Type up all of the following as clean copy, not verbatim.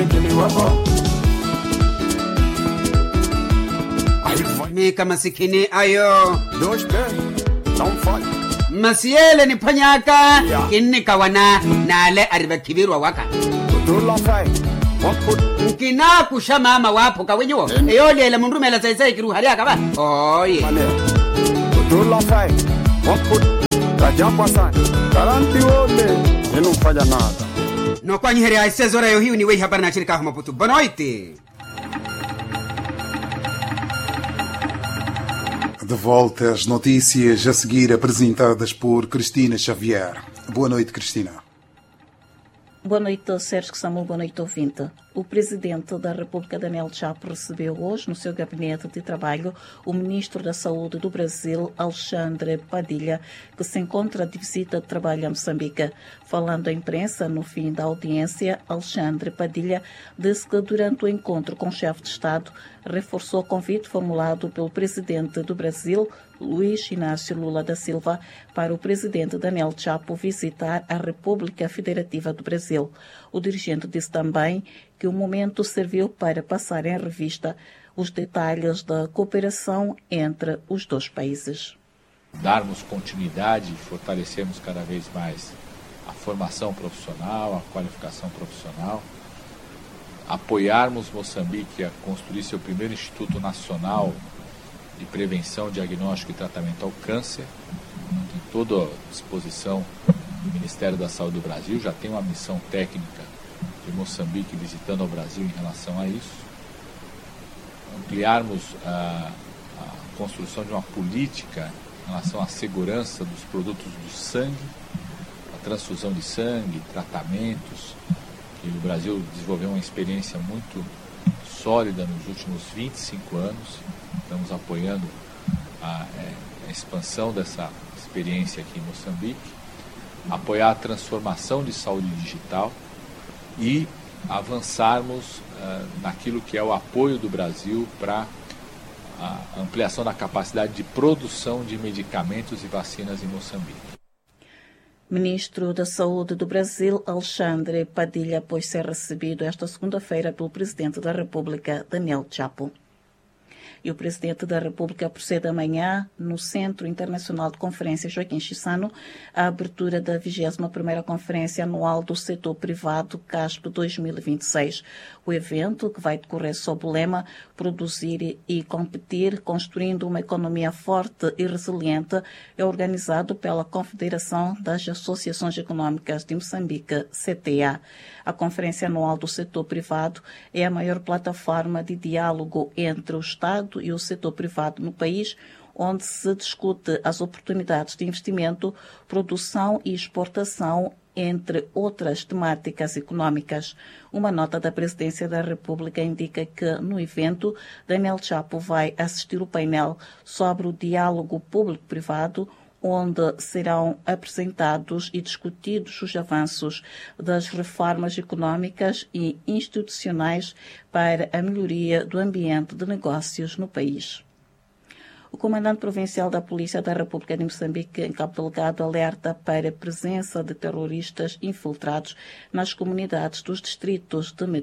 Mika masikini ayo. Dois pés, não falha. Masiele ni panyaka. Inni kawana na ale ariba kibiru waka. Tutulang fai. Nkina kusha mama wapo kawenyo. Eyole la mundume la saisai kiru halia kaba. Oye. Tutulang fai. Waput. Rajapa sana. Garanti wole. Inu fanya nada. No kwa nyiheri aisezora yo hiu ni wei habari na shirika Maputo. Boa noite. De volta às notícias a seguir apresentadas por Cristina Xavier. Boa noite, Cristina. Boa noite, Sérgio Samuel. Boa noite, ouvinte. O presidente da República, Daniel Chapo, recebeu hoje no seu gabinete de trabalho o ministro da Saúde do Brasil, Alexandre Padilha, que se encontra de visita de trabalho a Moçambique. Falando à imprensa no fim da audiência, Alexandre Padilha disse que durante o encontro com o chefe de Estado reforçou o convite formulado pelo presidente do Brasil, Luiz Inácio Lula da Silva, para o presidente Daniel Chapo visitar a República Federativa do Brasil. O dirigente disse também que o momento serviu para passar em revista os detalhes da cooperação entre os dois países. Darmos continuidade e fortalecermos cada vez mais a formação profissional, a qualificação profissional, apoiarmos Moçambique a construir seu primeiro Instituto Nacional de Prevenção, Diagnóstico e Tratamento ao Câncer, tem toda a disposição do Ministério da Saúde do Brasil, já tem uma missão técnica de Moçambique visitando o Brasil em relação a isso. Ampliarmos a construção de uma política em relação à segurança dos produtos do sangue, a transfusão de sangue, tratamentos, que o Brasil desenvolveu uma experiência muito sólida nos últimos 25 anos. Estamos apoiando a expansão dessa experiência aqui em Moçambique, apoiar a transformação de saúde digital e avançarmos naquilo que é o apoio do Brasil para a ampliação da capacidade de produção de medicamentos e vacinas em Moçambique. Ministro da Saúde do Brasil, Alexandre Padilha, após ser recebido esta segunda-feira pelo Presidente da República, Daniel Chapo. E o Presidente da República procede amanhã, no Centro Internacional de Conferência Joaquim Chissano, à abertura da 21ª Conferência Anual do Setor Privado, CASP 2026. O evento, que vai decorrer sob o lema Produzir e Competir, construindo uma economia forte e resiliente, é organizado pela Confederação das Associações Econômicas de Moçambique, CTA. A Conferência Anual do Setor Privado é a maior plataforma de diálogo entre o Estado e o setor privado no país, onde se discute as oportunidades de investimento, produção e exportação, entre outras temáticas econômicas. Uma nota da Presidência da República indica que, no evento, Daniel Chapo vai assistir o painel sobre o diálogo público-privado, onde serão apresentados e discutidos os avanços das reformas econômicas e institucionais para a melhoria do ambiente de negócios no país. O comandante provincial da Polícia da República de Moçambique, em Cabo Delgado, alerta para a presença de terroristas infiltrados nas comunidades dos distritos de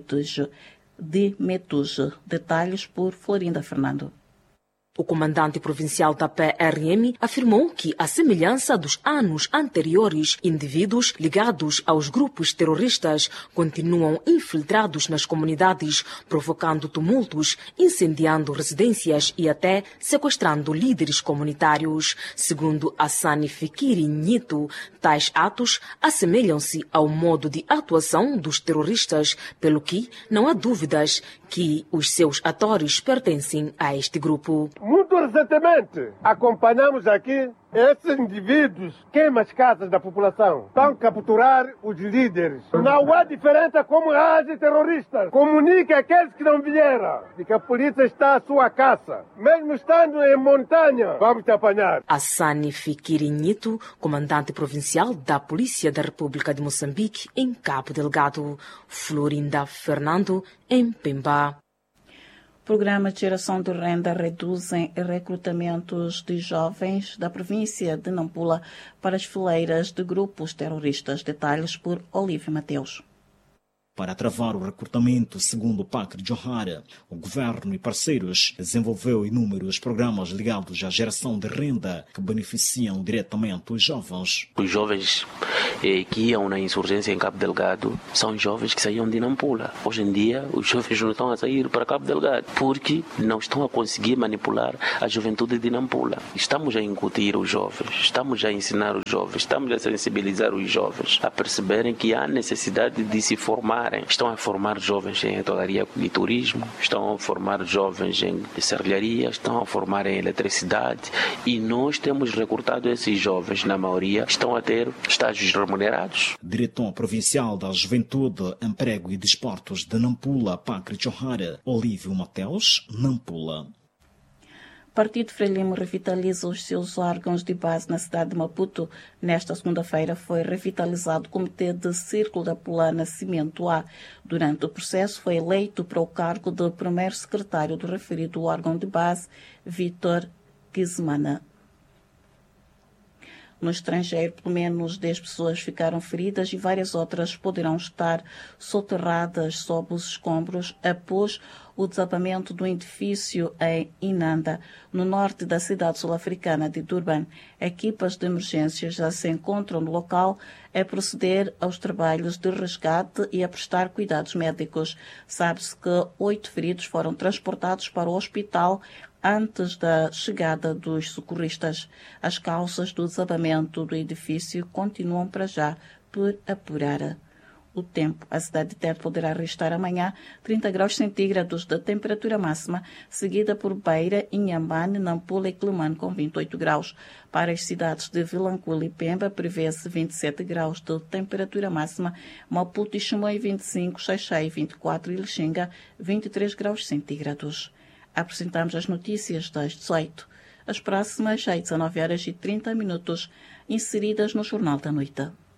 Metuge. Detalhes por Florinda Fernando. O comandante provincial da PRM afirmou que, à semelhança dos anos anteriores, indivíduos ligados aos grupos terroristas continuam infiltrados nas comunidades, provocando tumultos, incendiando residências e até sequestrando líderes comunitários. Segundo Hassani Fikiri Nhito, tais atos assemelham-se ao modo de atuação dos terroristas, pelo que não há dúvidas que os seus atores pertencem a este grupo. Muito recentemente, acompanhamos aqui esses indivíduos queimam as casas da população. Estão a capturar os líderes. Não é diferente como age terroristas. Comunique àqueles que não vieram de que a polícia está à sua caça. Mesmo estando em montanha, vamos te apanhar. Hassani Fikiri Nhito, comandante provincial da Polícia da República de Moçambique, em Cabo Delgado. Florinda Fernando, em Pemba. Programas de geração de renda reduzem recrutamentos de jovens da província de Nampula para as fileiras de grupos terroristas. Detalhes por Olívia Mateus. para travar o recrutamento, segundo o Pacre Johara. O governo e parceiros desenvolveu inúmeros programas ligados à geração de renda que beneficiam diretamente os jovens. Os jovens que iam na insurgência em Cabo Delgado são jovens que saíam de Nampula. Hoje em dia, os jovens não estão a sair para Cabo Delgado porque não estão a conseguir manipular a juventude de Nampula. Estamos a incutir os jovens, estamos a ensinar os jovens, estamos a sensibilizar os jovens a perceberem que há necessidade de se formarem. Estão a formar jovens em hotelaria e turismo, estão a formar jovens em serralharia, estão a formar em eletricidade e nós temos recrutado esses jovens, na maioria, estão a ter estágios remunerados. Diretor Provincial da Juventude, Emprego e Desportos de Nampula, Pacre Johara, Olívio Mateus, Nampula. Partido Frelimo revitaliza os seus órgãos de base na cidade de Maputo. Nesta segunda-feira foi revitalizado o Comitê de Círculo da Pula Nascimento A. Durante o processo foi eleito para o cargo de primeiro secretário do referido órgão de base, Vítor Gizmana. No estrangeiro, pelo menos 10 pessoas ficaram feridas e várias outras poderão estar soterradas sob os escombros após o desabamento do edifício em Inanda, no norte da cidade sul-africana de Durban. Equipas de emergência já se encontram no local a proceder aos trabalhos de resgate e a prestar cuidados médicos. Sabe-se que 8 feridos foram transportados para o hospital antes da chegada dos socorristas. As causas do desabamento do edifício continuam para já por apurar. O tempo. A cidade de Tete poderá registrar amanhã 30 graus centígrados de temperatura máxima, seguida por Beira, Inhambane, Nampula e Quelimane com 28 graus. Para as cidades de Vilanculo e Pemba, prevê-se 27 graus de temperatura máxima, Maputo e Chimoio 25, Xaixai 24 e Lixinga 23 graus centígrados. Apresentamos as notícias das 18. As próximas às 19h30, inseridas no Jornal da Noite.